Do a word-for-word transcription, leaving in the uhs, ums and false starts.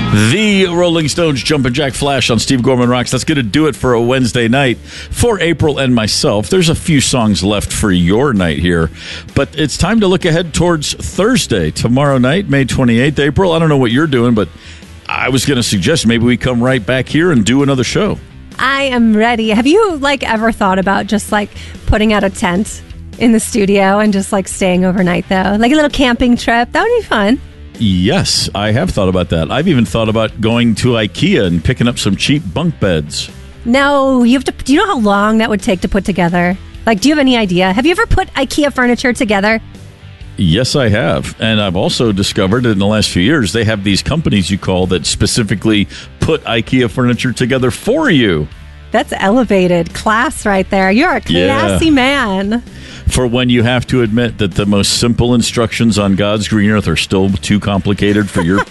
The Rolling Stones Jumpin' Jack Flash on Steve Gorman Rocks. That's going to do it for a Wednesday night for April and myself. There's a few songs left for your night here, but it's time to look ahead towards Thursday, tomorrow night, May twenty-eighth. April, I don't know what you're doing, but I was going to suggest maybe we come right back here and do another show. I am ready. Have you like ever thought about just like putting out a tent in the studio and just like staying overnight though? Like a little camping trip. That would be fun. Yes, I have thought about that. I've even thought about going to IKEA and picking up some cheap bunk beds. No, you have to. Do you know how long that would take to put together? Like, do you have any idea? Have you ever put IKEA furniture together? Yes, I have. And I've also discovered in the last few years, they have these companies you call that specifically put IKEA furniture together for you. That's elevated class right there. You're a classy Yeah. man. For when you have to admit that the most simple instructions on God's green earth are still too complicated for your